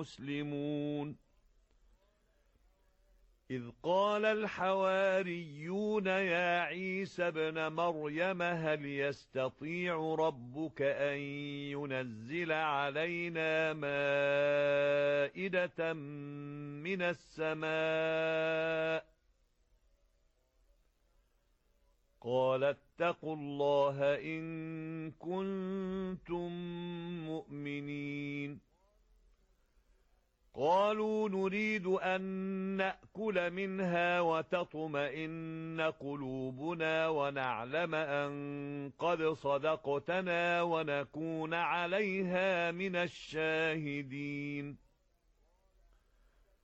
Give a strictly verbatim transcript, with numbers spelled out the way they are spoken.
مسلمون إذ قال الحواريون يا عيسى ابن مريم هل يستطيع ربك أن ينزل علينا مائدة من السماء قال اتقوا الله إن كنتم مؤمنين قالوا نريد أن نأكل منها وتطمئن قلوبنا ونعلم أن قد صدقتنا ونكون عليها من الشاهدين